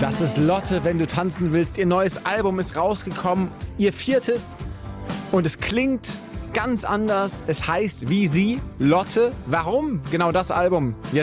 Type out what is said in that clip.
Das ist Lotte, wenn du tanzen willst. Ihr neues Album ist rausgekommen, ihr 4. Und es klingt ganz anders. Es heißt wie sie, Lotte. Warum genau das Album? Jetzt